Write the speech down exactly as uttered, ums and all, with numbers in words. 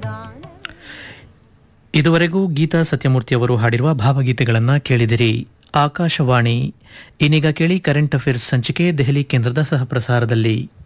ಇದುವರೆಗೂ ಗೀತಾ ಸತ್ಯಮೂರ್ತಿಯವರು ಹಾಡಿರುವ ಭಾವಗೀತೆಗಳನ್ನು ಕೇಳಿದಿರಿ. ಆಕಾಶವಾಣಿ. ಇನ್ನೀಗ ಕೇಳಿ ಕರೆಂಟ್ ಅಫೇರ್ಸ್ ಸಂಚಿಕೆ ದೆಹಲಿ ಕೇಂದ್ರದ ಸಹಪ್ರಸಾರದಲ್ಲಿ.